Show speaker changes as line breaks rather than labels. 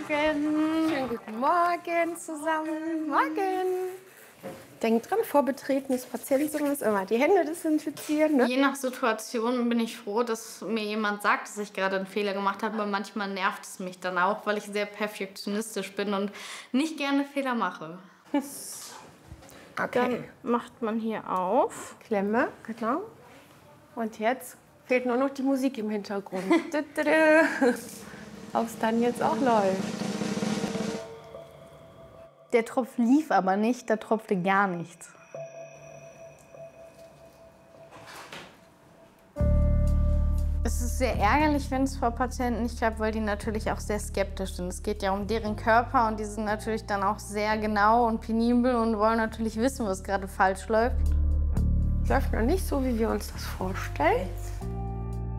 Morgen.
Schönen guten Morgen zusammen. Morgen. Denkt dran, vor Betreten des Patientenzimmers immer die Hände desinfizieren. Ne?
Je nach Situation bin ich froh, dass mir jemand sagt, dass ich gerade einen Fehler gemacht habe. Aber manchmal nervt es mich dann auch, weil ich sehr perfektionistisch bin und nicht gerne Fehler mache.
Okay.
Dann macht man hier auf.
Klemme, genau. Und jetzt fehlt nur noch die Musik im Hintergrund. Ob es dann jetzt auch läuft.
Der Tropf lief aber nicht, da tropfte gar nichts. Es ist sehr ärgerlich, wenn es vor Patienten nicht klappt, weil die natürlich auch sehr skeptisch sind. Es geht ja um deren Körper und die sind natürlich dann auch sehr genau und penibel und wollen natürlich wissen, was gerade falsch läuft.
Läuft noch nicht so, wie wir uns das vorstellen.